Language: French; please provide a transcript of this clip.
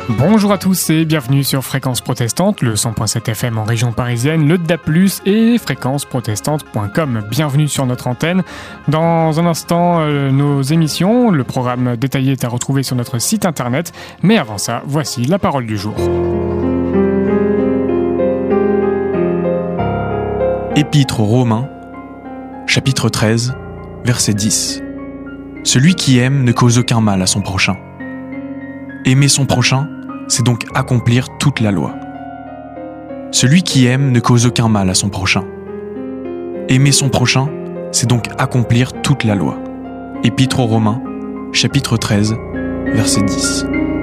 Bonjour à tous et bienvenue sur Fréquence Protestante, le 100.7 FM en région parisienne, le DAB+, et fréquenceprotestante.com. Bienvenue sur notre antenne. Dans un instant, nos émissions, le programme détaillé est à retrouver sur notre site internet. Mais avant ça, voici la parole du jour. Épître aux Romains, chapitre 13, verset 10. Celui qui aime ne cause aucun mal à son prochain. Aimer son prochain, c'est donc accomplir toute la loi. Celui qui aime ne cause aucun mal à son prochain. Aimer son prochain, c'est donc accomplir toute la loi. Épître aux Romains, chapitre 13, verset 10.